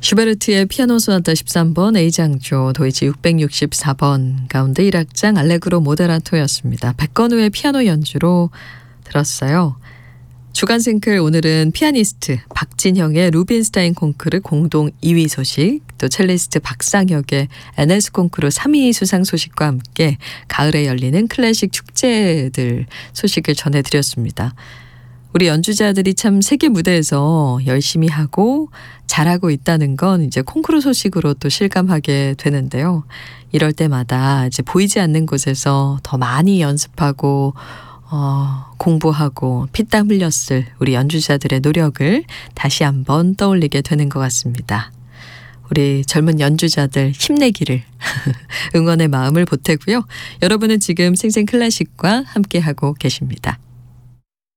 슈베르트의 피아노 소나타 13번 A장조 도이치 664번 가운데 1악장 알레그로 모데라토였습니다. 백건우의 피아노 연주로 들었어요. 주간 생클 오늘은 피아니스트 박진형의 루빈스타인 콩쿠르 공동 2위 소식, 또 첼리스트 박상혁의 NS 콩쿠르 3위 수상 소식과 함께 가을에 열리는 클래식 축제들 소식을 전해드렸습니다. 우리 연주자들이 참 세계 무대에서 열심히 하고 잘하고 있다는 건 이제 콩쿠르 소식으로 또 실감하게 되는데요. 이럴 때마다 이제 보이지 않는 곳에서 더 많이 연습하고 공부하고 피땀 흘렸을 우리 연주자들의 노력을 다시 한번 떠올리게 되는 것 같습니다. 우리 젊은 연주자들 힘내기를 응원의 마음을 보태고요. 여러분은 지금 생생클래식과 함께하고 계십니다.